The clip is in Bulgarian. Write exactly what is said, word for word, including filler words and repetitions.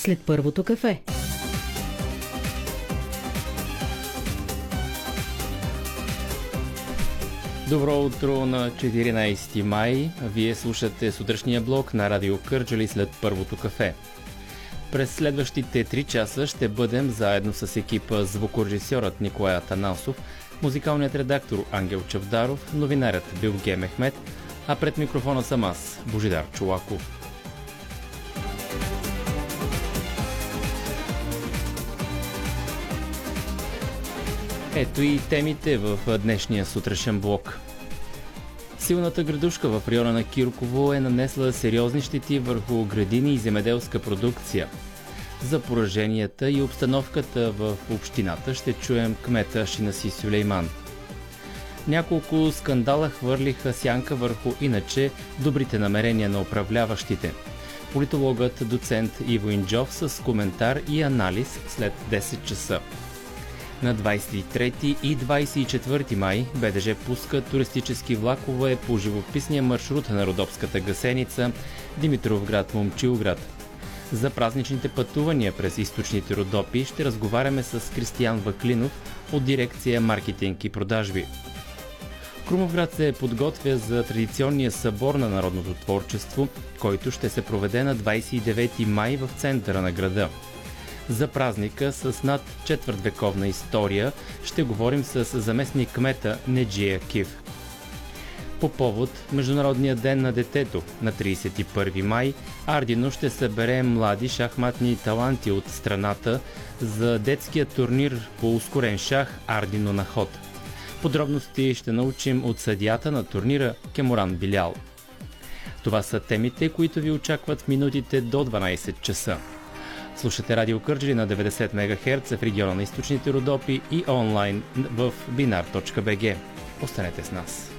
след първото кафе. Добро утро на четиринайсети май. Вие слушате сутрешния блок на Радио Кърджали след първото кафе. През следващите три часа ще бъдем заедно с екипа звукорежисьорът Николай Атанасов, музикалният редактор Ангел Чавдаров, новинарят Билге Мехмет, а пред микрофона съм аз, Божидар Чолаков. Ето и темите в днешния сутрешен блок. Силната градушка в района на Кирково е нанесла сериозни щети върху градини и земеделска продукция. За пораженията и обстановката в общината ще чуем кмета Шинаси Сюлейман. Няколко скандала хвърлиха сянка върху иначе добрите намерения на управляващите. Политологът доцент Иво Инджов с коментар и анализ след десет часа. На двайсет и трети и двайсет и четвърти май БДЖ пуска туристически влакове по живописния маршрут на Родопската гъсеница Димитровград – Момчилград. За празничните пътувания през източните Родопи ще разговаряме с Кристиян Ваклинов от дирекция маркетинг и продажби. Крумовград се подготвя за традиционния събор на народното творчество, който ще се проведе на двайсет и девети май в центъра на града. За празника с над четвъртвековна история ще говорим с заместник кмета Неджия Кив. По повод Международния ден на детето на трийсет и първи май, Ардино ще събере млади шахматни таланти от страната за детския турнир по ускорен шах Ардино на ход. Подробности ще научим от съдията на турнира Кеморан Билял. Това са темите, които ви очакват в минутите до дванайсет часа. Слушате Радио Кърджали на деветдесет мегахерца в региона на източните Родопи и онлайн в binar точка би джи. Останете с нас.